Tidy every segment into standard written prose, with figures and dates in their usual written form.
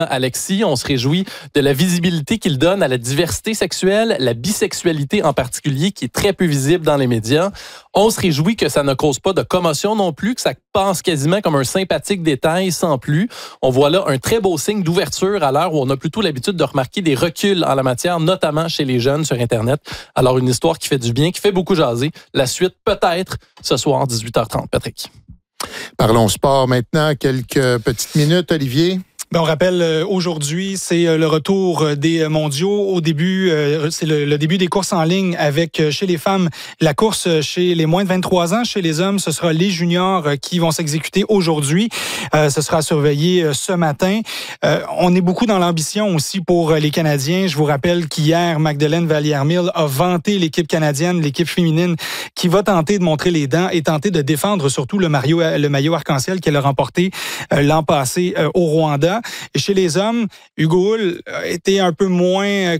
Alexis. On se réjouit de la visibilité qu'il donne à la diversité sexuelle, la bisexualité en particulier, qui est très peu visible dans les médias. On se réjouit que ça ne cause pas de commotion non plus, que ça passe quasiment comme un sympathique détail sans plus. On voit là un très beau signe d'ouverture à l'heure où on a plutôt l'habitude de remarquer des reculs en la matière, notamment chez les jeunes sur Internet. Alors, une histoire qui fait du bien, qui fait beaucoup jaser. La suite, peut-être, ce soir, 18h30. Patrick. Parlons sport maintenant. Quelques petites minutes, Olivier. On rappelle, aujourd'hui, c'est le retour des mondiaux. Au début, c'est le début des courses en ligne avec, chez les femmes, la course chez les moins de 23 ans. Chez les hommes, ce sera les juniors qui vont s'exécuter aujourd'hui. Ce sera surveillé ce matin. On est beaucoup dans l'ambition aussi pour les Canadiens. Je vous rappelle qu'hier, Magdalene Vallière-Mille a vanté l'équipe canadienne, l'équipe féminine, qui va tenter de montrer les dents et tenter de défendre surtout le maillot arc-en-ciel qu'elle a remporté l'an passé au Rwanda. Et chez les hommes, Hugo Hull était un peu moins,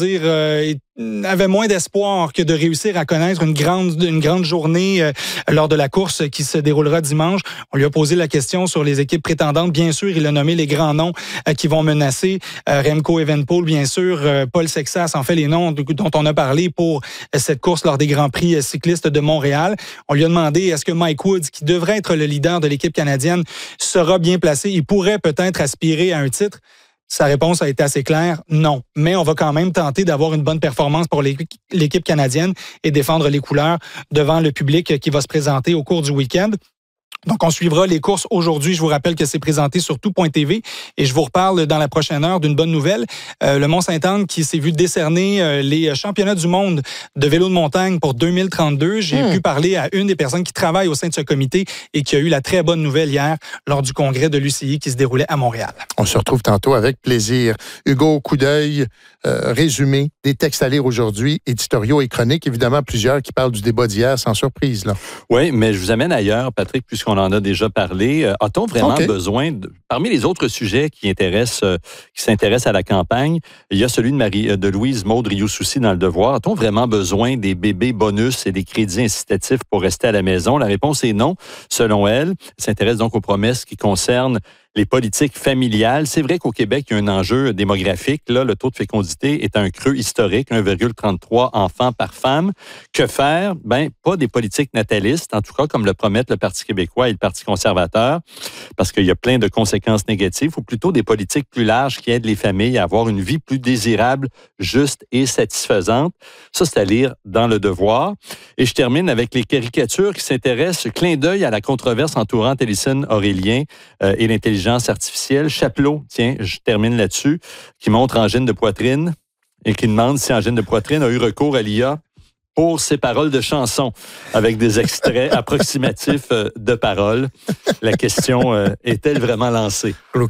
avait moins d'espoir que de réussir à connaître une grande journée lors de la course qui se déroulera dimanche. On lui a posé la question sur les équipes prétendantes. Bien sûr, il a nommé les grands noms qui vont menacer. Remco Evenepoel, bien sûr, Paul Sexas, en fait, les noms dont on a parlé pour cette course lors des Grands Prix cyclistes de Montréal. On lui a demandé est-ce que Mike Woods, qui devrait être le leader de l'équipe canadienne, sera bien placé. Il pourrait peut-être aspirer à un titre. Sa réponse a été assez claire, non. Mais on va quand même tenter d'avoir une bonne performance pour l'équipe canadienne et défendre les couleurs devant le public qui va se présenter au cours du week-end. Donc, on suivra les courses aujourd'hui. Je vous rappelle que c'est présenté sur tout.tv et je vous reparle dans la prochaine heure d'une bonne nouvelle. Le Mont-Sainte-Anne qui s'est vu décerner les championnats du monde de vélo de montagne pour 2032. J'ai pu parler à une des personnes qui travaille au sein de ce comité et qui a eu la très bonne nouvelle hier lors du congrès de l'UCI qui se déroulait à Montréal. On se retrouve tantôt avec plaisir. Hugo, coup d'œil, résumé, des textes à lire aujourd'hui, éditoriaux et chroniques. Évidemment, plusieurs qui parlent du débat d'hier, sans surprise, là. Oui, mais je vous amène ailleurs, Patrick, puisqu'on en a déjà parlé. A-t-on vraiment besoin, parmi les autres sujets qui s'intéressent à la campagne, il y a celui de Louise Maud Rioux-Soucy dans Le Devoir. A-t-on vraiment besoin des bébés bonus et des crédits incitatifs pour rester à la maison? La réponse est non, selon elle. Elle s'intéresse donc aux promesses qui concernent les politiques familiales. C'est vrai qu'au Québec, il y a un enjeu démographique. Là, le taux de fécondité est à un creux historique, 1,33 enfants par femme. Que faire? Pas des politiques natalistes, en tout cas, comme le promettent le Parti québécois et le Parti conservateur, parce qu'il y a plein de conséquences négatives, ou plutôt des politiques plus larges qui aident les familles à avoir une vie plus désirable, juste et satisfaisante. Ça, c'est à lire dans Le Devoir. Et je termine avec les caricatures qui s'intéressent, clin d'œil à la controverse entourant Télésine Aurélien et l'intelligence artificielle. Chapelot, tiens, je termine là-dessus, qui montre Angine de poitrine et qui demande si Angine de poitrine a eu recours à l'IA pour ses paroles de chansons, avec des extraits approximatifs de paroles. La question est-elle vraiment lancée?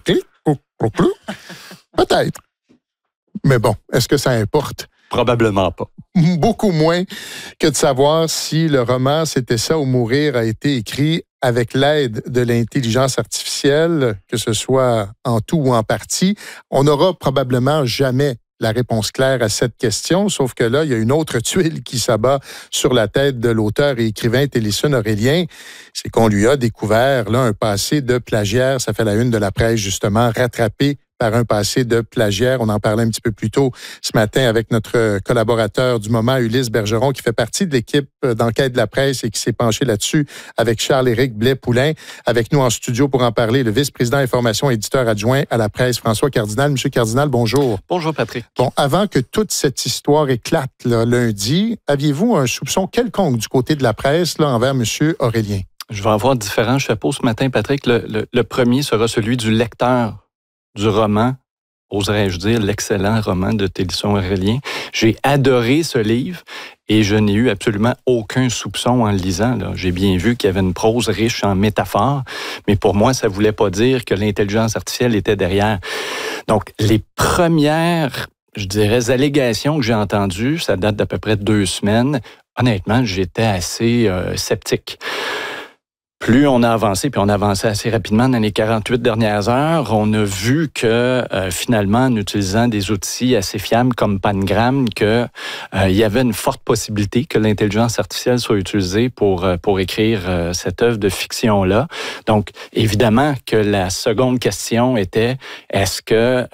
Peut-être. Mais bon, est-ce que ça importe? Probablement pas. Beaucoup moins que de savoir si le roman « C'était ça ou mourir » a été écrit avec l'aide de l'intelligence artificielle, que ce soit en tout ou en partie. On n'aura probablement jamais la réponse claire à cette question, sauf que là, il y a une autre tuile qui s'abat sur la tête de l'auteur et écrivain Télésine Aurélien. C'est qu'on lui a découvert là un passé de plagiaire. Ça fait la une de la presse, justement, rattrapé par un passé de plagiaire. On en parlait un petit peu plus tôt ce matin avec notre collaborateur du moment, Ulysse Bergeron, qui fait partie de l'équipe d'enquête de la presse et qui s'est penché là-dessus avec Charles-Éric Blais-Poulain. Avec nous en studio pour en parler, le vice-président information éditeur adjoint à la presse, François Cardinal. Monsieur Cardinal, bonjour. Bonjour, Patrick. Bon, avant que toute cette histoire éclate là, lundi, aviez-vous un soupçon quelconque du côté de la presse là, envers monsieur Aurélien? Je vais avoir différents chapeaux ce matin, Patrick. Le premier sera celui du lecteur du roman, oserais-je dire, l'excellent roman de Télésine Aurélien. J'ai adoré ce livre et je n'ai eu absolument aucun soupçon en le lisant. Là. J'ai bien vu qu'il y avait une prose riche en métaphores, mais pour moi, ça ne voulait pas dire que l'intelligence artificielle était derrière. Donc, les premières, je dirais, allégations que j'ai entendues, ça date d'à peu près 2 semaines. Honnêtement, j'étais assez sceptique. Plus on a avancé, puis on a avancé assez rapidement dans les 48 dernières heures, on a vu que finalement, en utilisant des outils assez fiables comme Pangram, que il y avait une forte possibilité que l'intelligence artificielle soit utilisée pour écrire cette œuvre de fiction-là. Donc, évidemment que la seconde question était, est-ce que